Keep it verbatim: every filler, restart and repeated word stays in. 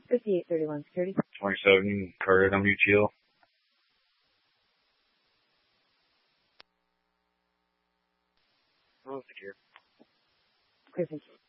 fifty-eight thirty-one security. twenty-seven Carter W T L. Oh, secure. Okay, thank you.